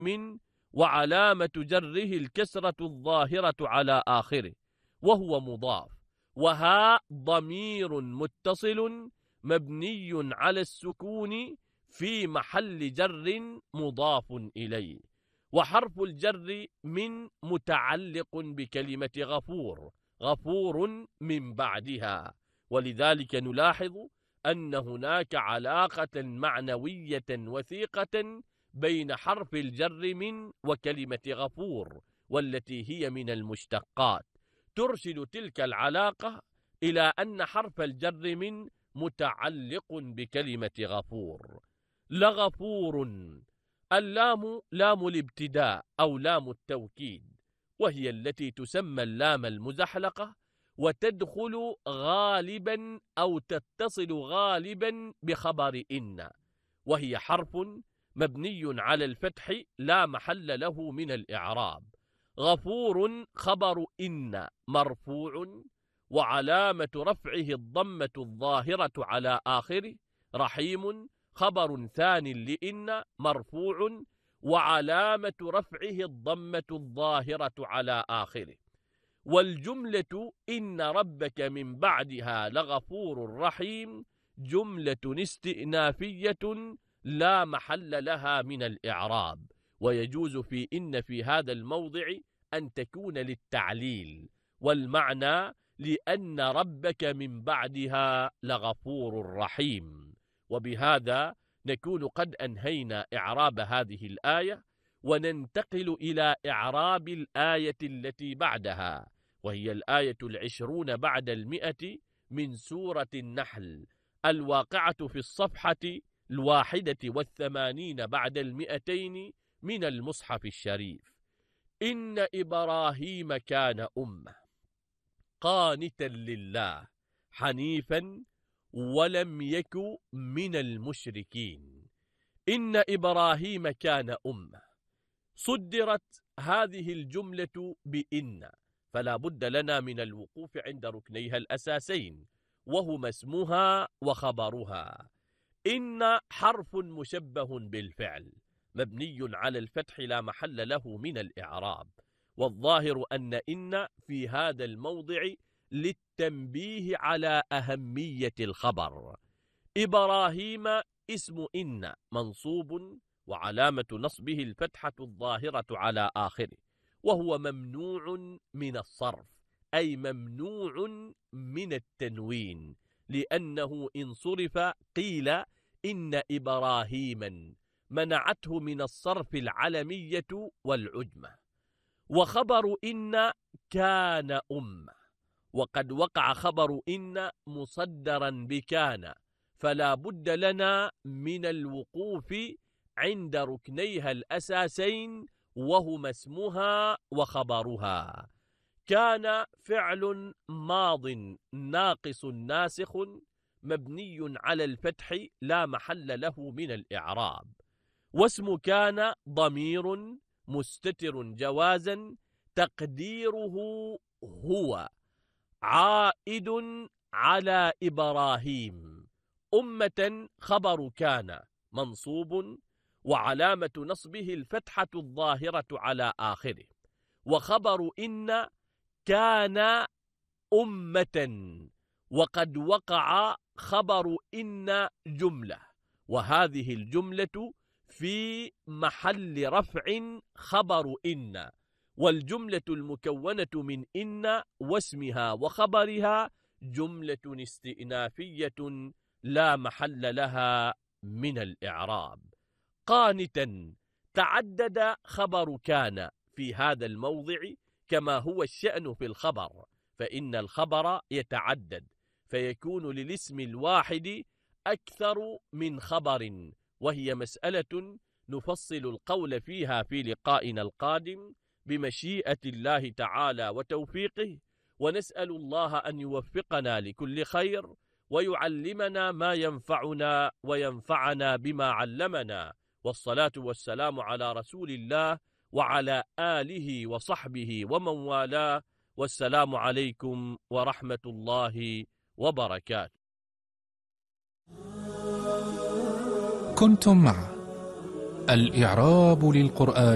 من وعلامة جره الكسرة الظاهرة على آخره وهو مضاف، وهاء ضمير متصل مبني على السكون في محل جر مضاف إليه، وحرف الجر من متعلق بكلمة غفور، غفور من بعدها، ولذلك نلاحظ أن هناك علاقة معنوية وثيقة بين حرف الجر من وكلمة غفور، والتي هي من المشتقات، ترشد تلك العلاقة إلى أن حرف الجر من متعلق بكلمة غفور. لغفور، اللام لام الابتداء أو لام التوكيد، وهي التي تسمى اللام المزحلقة، وتدخل غالبا أو تتصل غالبا بخبر إن، وهي حرف مبني على الفتح لا محل له من الإعراب. غفور خبر إن مرفوع، وعلامة رفعه الضمة الظاهرة على آخره. رحيم خبر ثاني لإن مرفوع، وعلامة رفعه الضمة الظاهرة على آخره. والجملة إن ربك من بعدها لغفور رحيم جملة استئنافية لا محل لها من الإعراب، ويجوز في إن في هذا الموضع أن تكون للتعليل، والمعنى لأن ربك من بعدها لغفور رحيم. وبهذا نكون قد أنهينا إعراب هذه الآية، وننتقل إلى إعراب الآية التي بعدها، وهي الآية 20 بعد 100 من سورة النحل، الواقعة في الصفحة 81 بعد 200 من المصحف الشريف. إن إبراهيم كان أمة قانتا لله حنيفا ولم يك من المشركين. إن إبراهيم كان أمة، صدرت هذه الجملة بإن، فلا بد لنا من الوقوف عند ركنيها الأساسين، وهما اسمها وخبرها. إن حرف مشبه بالفعل مبني على الفتح لا محل له من الإعراب، والظاهر أن إن في هذا الموضع للتنبيه على أهمية الخبر. إبراهيم اسم إن منصوب، وعلامة نصبه الفتحة الظاهرة على آخره، وهو ممنوع من الصرف، أي ممنوع من التنوين، لأنه إن صرف قيل إن إبراهيما منعته من الصرف العلمية والعجمة. وخبر إن كان أمة، وقد وقع خبر إن مصدرا بكان، فلا بد لنا من الوقوف عند ركنيها الأساسين، وهما اسمها وخبرها. كان فعل ماض ناقص ناسخ مبني على الفتح لا محل له من الإعراب، واسم كان ضمير مستتر جوازا تقديره هو عائد على إبراهيم. أمة خبر كان منصوب، وعلامة نصبه الفتحة الظاهرة على آخره، وخبر إن كان أمة، وقد وقع خبر إن جملة، وهذه الجملة في محل رفع خبر إن، والجملة المكونة من إن واسمها وخبرها جملة استئنافية لا محل لها من الإعراب. قانتا، تعدد خبر كان في هذا الموضع كما هو الشأن في الخبر، فإن الخبر يتعدد فيكون للاسم الواحد أكثر من خبر، وهي مسألة نفصل القول فيها في لقائنا القادم بمشيئة الله تعالى وتوفيقه، ونسأل الله أن يوفقنا لكل خير، ويعلمنا ما ينفعنا وينفعنا بما علمنا، والصلاة والسلام على رسول الله وعلى آله وصحبه ومن والاه، والسلام عليكم ورحمة الله وبركاته. كنتم مع الإعراب للقرآن